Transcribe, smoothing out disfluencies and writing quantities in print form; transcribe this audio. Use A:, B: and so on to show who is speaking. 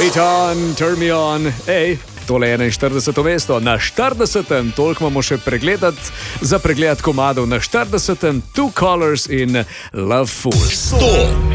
A: Wait on, turn me on. Ej, tole je 41. mesto. Na 40. toliko imamo še za pregled komadov. Na 40. Two Colors in Love Fool.
B: 100.